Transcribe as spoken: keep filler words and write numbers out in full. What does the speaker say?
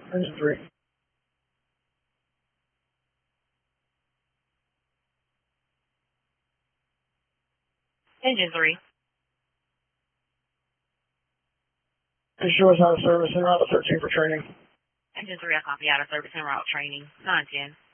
Engine three. Engine three. It shows out of service and route thirteen for training. Engine three, I copy out of service and route training. nine ten.